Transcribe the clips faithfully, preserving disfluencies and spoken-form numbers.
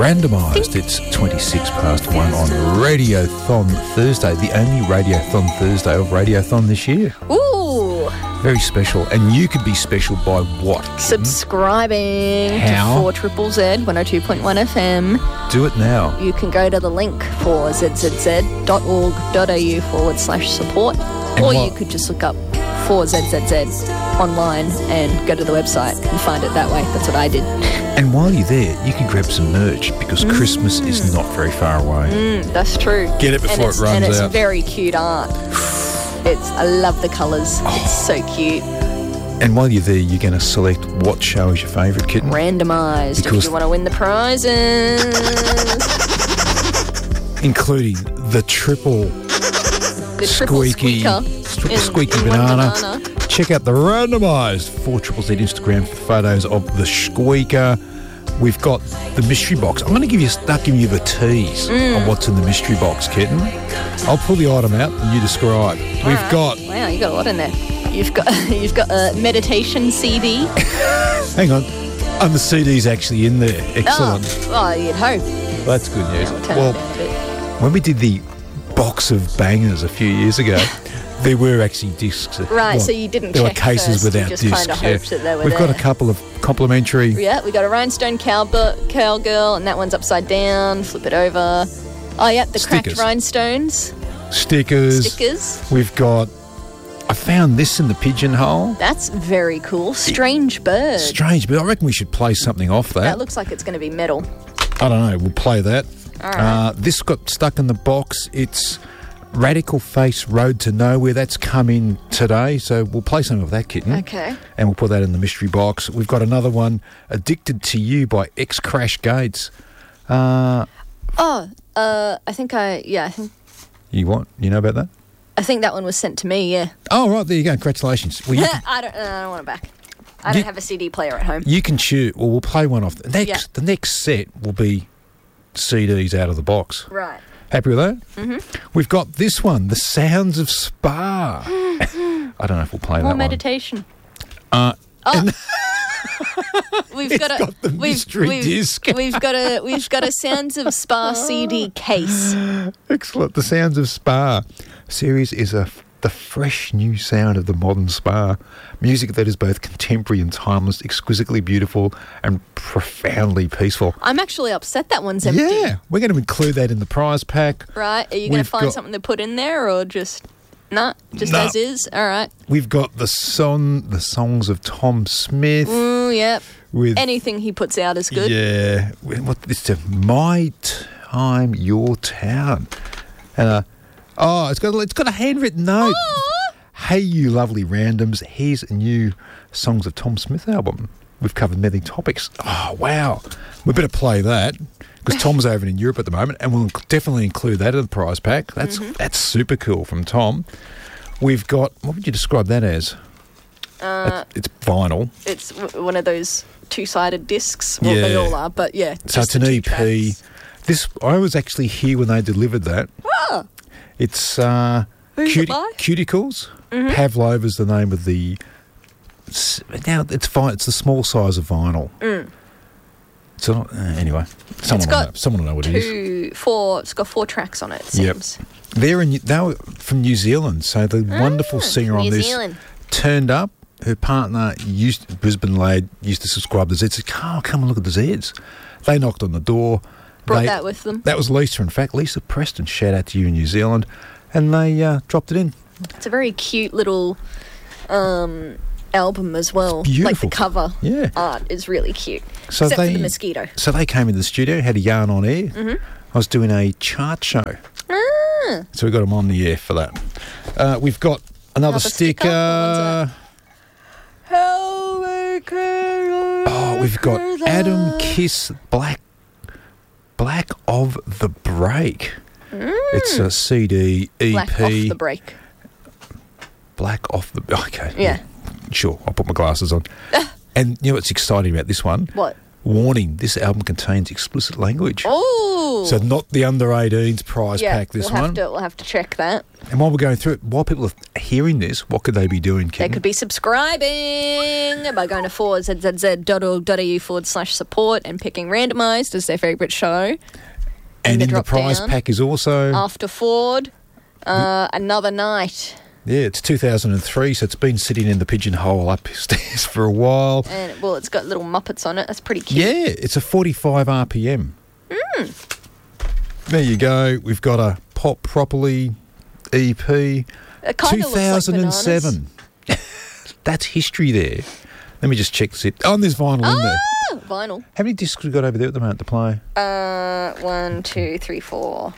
Randomised. It's twenty-six past one on Radiothon Thursday, the only Radiothon Thursday of Radiothon this year. Ooh. Very special. And you could be special by what? Subscribing How? to four triple Z one oh two point one F M. Do it now. You can go to the link for zzz dot org dot a u forward slash support. And or what- you could just look up four Z Z Z online and go to the website and find it that way. That's what I did. And while you're there, you can grab some merch because Mm. Christmas is not very far away. Mm, that's true. Get it before and it it's, runs And it's out. very cute art. It's. I love the colours. It's so cute. And while you're there, you're going to select what show is your favourite, kitten. Randomised Because- if you want to win the prizes. Including the triple The triple squeaky, squeaker. triple in- squeaky in one banana. banana. Check out the randomised four triple Z Instagram for photos of the squeaker. We've got the mystery box. I'm going to give you start giving you the tease Mm. on what's in the mystery box, kitten. I'll pull the item out and you describe. We've Alright. got. Wow, you got a lot in there. You've got you've got a meditation C D. Hang on. And the C D's actually in there. Excellent. Oh, well, you'd hope. That's good news. I'll turn Well, it down a bit. when we did the box of bangers a few years ago, there were actually discs. Right, so you didn't There check were cases first, without you just discs. kinda yeah. hoped that they were We've got a there. couple of complimentary. Yeah, we got a rhinestone cowbird, cowgirl, and that one's upside down. Flip it over. Oh, yeah, the Stickers. cracked rhinestones. Stickers. Stickers. We've got. I found this in the pigeonhole. That's very cool. Strange bird. Strange, but I reckon we should play something off that. That looks like it's going to be metal. I don't know. We'll play that. All right. Uh, this got stuck in the box. It's Radical Face Road to Nowhere. That's come in today, so we'll play some of that, kitten. Okay. And we'll put that in the mystery box. We've got another one, Addicted to You by X Crash Gates. Uh, Oh, uh, I think I, yeah, I think you want? You know about that? I think that one was sent to me, yeah. Oh, right, there you go. Congratulations. Well, you, can, I don't, uh, I don't want it back. I You- don't have a C D player at home. you can choose. Well, we'll play one off. The next, Yeah. the next set will be C Ds out of the box. Right. Happy with that? Mm-hmm. We've got this one, The Sounds of Spa. I don't know if we'll play More that meditation. one. Uh, Oh. We've It's got a got the we've, mystery we've, disc. We've got a we've got a Sounds of Spa C D case. Excellent. The Sounds of Spa series is a the fresh new sound of the modern spa. Music that is both contemporary and timeless, exquisitely beautiful and profoundly peaceful. I'm actually upset that one's empty. Yeah, we're going to include that in the prize pack. Right? Are you going to We've find got- something to put in there, or just nah, just Nah. as is? All right. We've got the song, the songs of Tom Smith. Mm, yep. With Anything he puts out is good. Yeah, what it's a My Time, Your Town, and uh, oh, it's got a, it's got a handwritten note. Aw. Hey, you lovely randoms! Here's a new Songs of Tom Smith album. We've covered many topics. Oh wow, we better play that because Tom's over in Europe at the moment, and we'll definitely include that in the prize pack. That's Mm-hmm. that's super cool from Tom. We've got, what would you describe that as? Uh, it's vinyl. it's w- one of those two-sided discs. Well, they Yeah. all are, but yeah. So just it's an the E two P. tracks. This I was actually here when they delivered that. Ah, It's uh, Who's it by? Cuticles. Mm-hmm. Pavlov is the name of the. s- Now it's fine. It's the small size of vinyl. Mm. So uh, anyway, someone will got know, someone will know what it is. two, four. It's got four tracks on it. It Yep. seems. They're in. They were from New Zealand, so the wonderful singer on Ah, New this Zealand. turned up. Her partner used Brisbane lad used to subscribe to Zeds. Said, "Oh, come and look at the Zeds." They knocked on the door. Brought They- that with them. That was Lisa, in fact. Lisa Preston, shout out to you in New Zealand. And they uh, dropped it in. It's a very cute little um, album as well. Like beautiful. the cover Yeah. art is really cute. So Except they, for the mosquito. So they came into the studio, had a yarn on air. Mm-hmm. I was doing a chart show. Ah, So we got them on the air for that. Uh, we've got another, Another sticker. What sticker. Oh, we've got Adam Kiss Black Black of the Break. It's a C D, E P. Black off the break. Black off the... Okay. Yeah. Sure, I'll put my glasses on. And you know what's exciting about this one? What? Warning, this album contains explicit language. Oh. So not the under eighteens prize yeah, pack, this we'll one. Have to, we'll have to check that. And while we're going through it, while people are hearing this, what could they be doing, They Kitten? could be subscribing by going to four z z z dot org dot a u forward slash support and picking Randomised as their favourite show. And the in the drop prize down. pack is also... After Ford, uh, Another Night. Yeah, it's two thousand three, so it's been sitting in the pigeonhole upstairs for a while. And, well, it's got little Muppets on it. That's pretty cute. Yeah, it's a forty-five R P M. Mm. There you go. We've got a Pop Properly E P. It kind two of looks like thousand seven. That's history there. Let me just check this. It. Oh, and there's vinyl in there. Ah, vinyl. How many discs we got over there at the moment to play? Uh, one, two, three, four.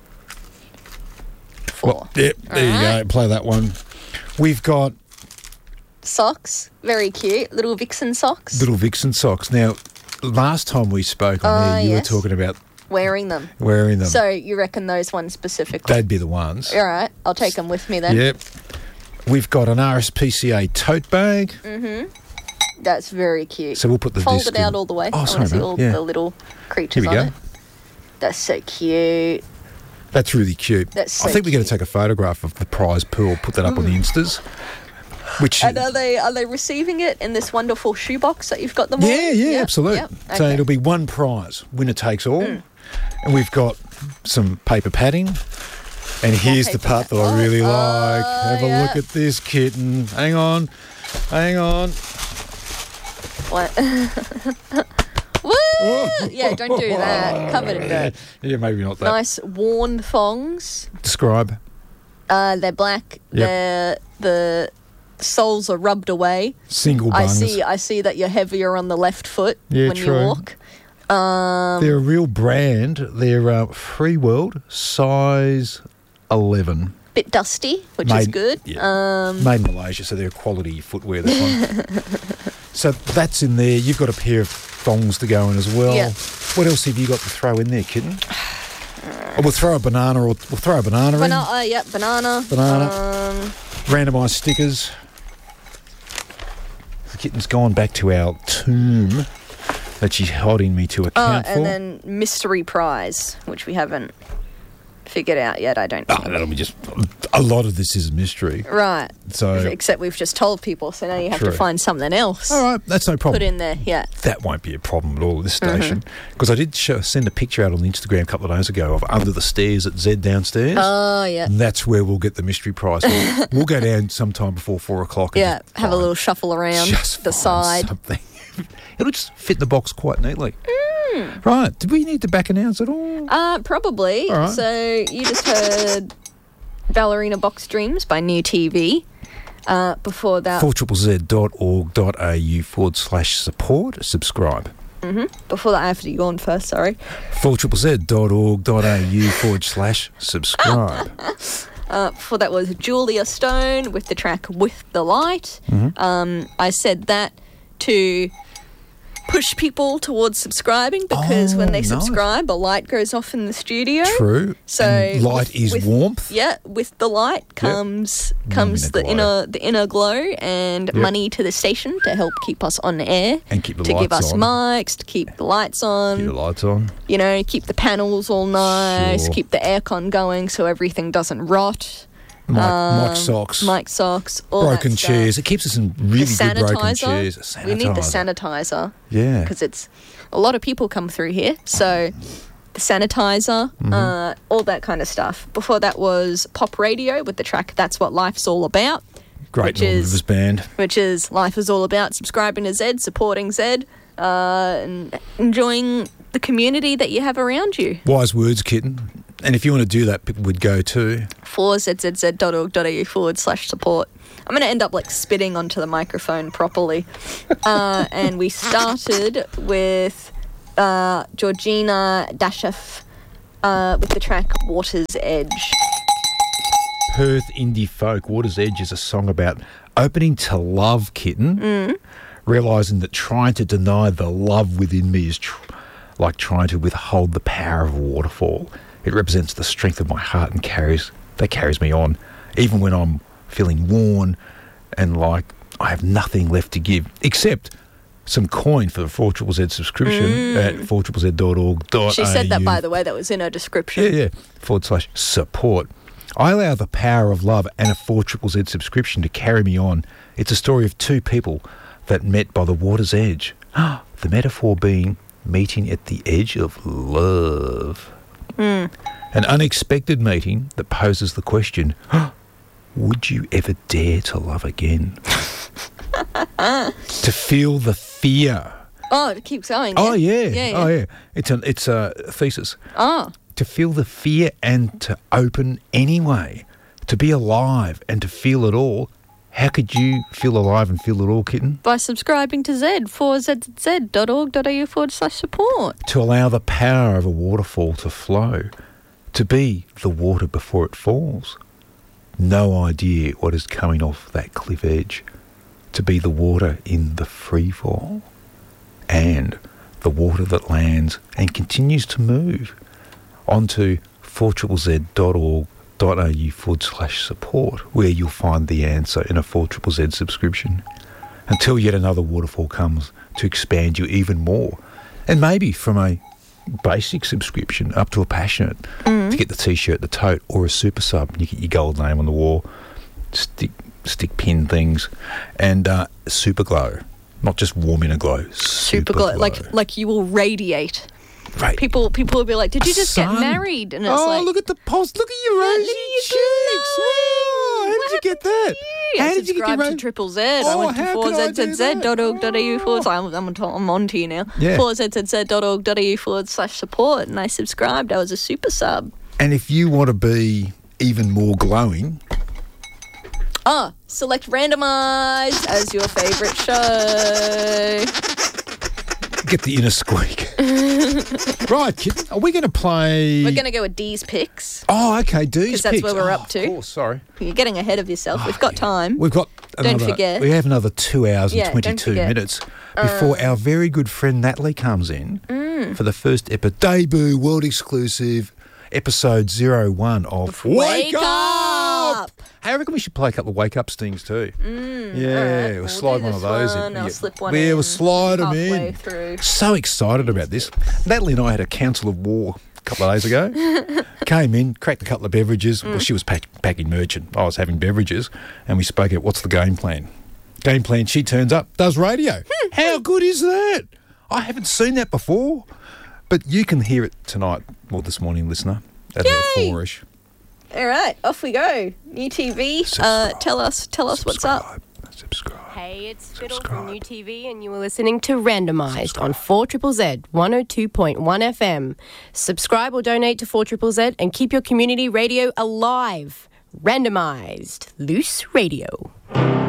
Four. Well, yep, there you Alright. go. Play that one. We've got Socks. Very cute. Little Vixen socks. Little Vixen socks. Now, last time we spoke on Ah, there, you yes. were talking about Wearing them. wearing them. So you reckon those ones specifically? They'd be the ones. All right. I'll take them with me then. Yep. We've got an R S P C A tote bag. That's very cute. So we'll put the Fold disc it out in. all the way. Oh, I sorry, want to see mate. all Yeah. the little creatures Here we on go. it. That's so cute. That's really cute. That's so I think we're going cute. to take a photograph of the prize pool, put that up on the Instas. Which And are they are they receiving it in this wonderful shoebox that you've got them all yeah, in? yeah, Yep, absolutely. yep. So Okay. it'll be one prize, winner takes all, Mm. and we've got some paper padding. And here's the paper part that pad- I really oh, like. oh, Have a yeah. look at this kitten. Hang on, hang on. What? Woo! Yeah, don't do that. Covered in dirt. Yeah, maybe not that. Nice worn thongs. Describe. Uh, they're black. Yep. They're the soles are rubbed away. Single I bungs. see. I see that you're heavier on the left foot Yeah, when you true. walk. Um, They're a real brand. They're uh, Free World, size eleven. bit dusty, which is Made- good. yeah. Um, Made in Malaysia, so they're quality footwear. That one. So that's in there. You've got a pair of thongs to go in as well. Yeah. What else have you got to throw in there, kitten? Oh, we'll throw a banana, or we'll throw a banana in. Banana, uh, yeah, banana. Banana. Um, Randomised stickers. The kitten's gone back to our tomb that she's holding me to oh, account for. and then mystery prize, which we haven't figured out yet, I don't Oh, think. that'll be just a lot of this is a mystery. Right. So, Except we've just told people, so now you have True. to find something else. all right, that's no problem. Put in there, yeah. That won't be a problem at all at this Mm-hmm. station. Because I did show, send a picture out on Instagram a couple of days ago of under the stairs at Z downstairs. Oh, yeah. And that's where we'll get the mystery prize. We'll, we'll go down sometime before four o'clock. And Yeah, just have a find- little shuffle around just the find side. Something. It'll just fit in the box quite neatly. Mm. Right. Did we need to back announce at all? Uh, probably. All right. So you just heard Ballerina Box Dreams by New T V. Uh, before that, four z z dot org dot a u forward slash support. Subscribe. before that, I have to yawn first. Sorry. four z z dot org dot a u forward slash subscribe. Uh, before that was Julia Stone with the track "With the Light." Mm-hmm. Um, I said that to push people towards subscribing because Oh, when they nice. subscribe, a light goes off in the studio. True. So And light with- is with- warmth. Yeah, with the light comes comes inner the glow. inner the inner glow and Yep. money to the station to help keep us on air, And keep the to give lights us on. mics, to keep the lights on, Keep the lights on. you know, keep the panels all nice, Sure. keep the aircon going so everything doesn't rot. Mike, Um, Mike socks. Mike socks, all broken that stuff. chairs. It keeps us in really The good broken sanitizer. chairs. Sanitizer. We need the sanitizer Yeah. because it's a lot of people come through here. So the sanitizer, Mm-hmm. uh, all that kind of stuff. Before that was Pop Radio with the track "That's What Life's All About," Great which Northern is- Rivers band. which is life is all about subscribing to Z, supporting Z, uh, and enjoying the community that you have around you. Wise words, kitten. And if you want to do that, people would go to four z z z dot org dot a u forward slash support. I'm going to end up like spitting onto the microphone properly. uh, and we started with uh, Georgina Dashev uh, with the track Water's Edge. Perth Indie Folk. Water's Edge is a song about opening to love, kitten. Mm. Realising that trying to deny the love within me is tr- like trying to withhold the power of a waterfall. It represents the strength of my heart and carries that carries me on, even when I'm feeling worn and like I have nothing left to give, except some coin for the four Z Z Z subscription at four z z z dot org dot a u. She said that, by the way, that was in her description. Yeah, yeah, forward slash support. I allow the power of love and a four triple Z subscription to carry me on. It's a story of two people that met by the water's edge. The metaphor being meeting at the edge of love. Mm. An unexpected meeting that poses the question, would you ever dare to love again? To feel the fear. Oh, it keeps going. Oh, yeah. Yeah, yeah. Oh, yeah. It's a, it's a thesis. Oh. To feel the fear and to open anyway. To be alive and to feel it all. How could you feel alive and feel it all, Kitten? By subscribing to Z for z z z dot org dot a u forward slash support. To allow the power of a waterfall to flow. To be the water before it falls. No idea what is coming off that cliff edge. To be the water in the free fall. And the water that lands and continues to move onto four z z z dot org dot a u forward slash support, where you'll find the answer in a four z z z subscription, until yet another waterfall comes to expand you even more. And maybe from a basic subscription up to a passionate, Mm. to get the t-shirt, the tote, or a super sub. You get your gold name on the wall, stick stick pin things, and uh, super glow. Not just warm inner glow. Super, Super glow. glow. Like like you will radiate. Right. People people will be like, did you just Sun. get married? And it's oh, like, look at the pulse. Look at your rosy look at your cheeks. glow. Oh, how What did you get that? I How did you get your subscribed to ro- Triple Z. I Oh, went to how four could I z do z z dot org dot a u that? forward slash, I'm, I'm, I'm on to you now. Yeah. four z z z dot org dot a u forward slash support. And I subscribed. I was a super sub. And if you want to be even more glowing, Ah, select randomize as your favourite show. get the inner squeak. Right, kid. Are we going to play... We're going to go with D's picks. Oh, okay, D's 'Cause that's picks. where we're Oh, up to. Of course, sorry. You're getting ahead of yourself. Oh, We've got yeah. time. We've got Don't another... forget. We have another two hours and Yeah, don't twenty-two forget. minutes before our very good friend Natalie comes in for the first epi- debut, world exclusive, episode zero one of Wake Up! Hey, I reckon we should play a couple of wake up stings too. Mm, yeah, all right. we'll We'll slide do one of this those one, in. I'll yeah. slip one yeah, in we'll slide them halfway in. through. So excited about this. Natalie and I had a council of war a couple of days ago. Came in, cracked a couple of beverages. Mm. Well, she was pack- packing merchant. I was having beverages. And we spoke about what's the game plan. Game plan, she turns up, does radio. How good is that? I haven't seen that before. But you can hear it tonight, or this morning, listener, at about Yay! four-ish. All right, off we go. New T V. Uh, Subscribe. tell us, tell us what's up. Subscribe. Subscribe. Hey, it's Fiddle Subscribe. from New T V, and you were listening to Randomised on four Z Z Z one oh two point one F M. Subscribe or donate to four Z Z Z and keep your community radio alive. Randomised. Loose Radio.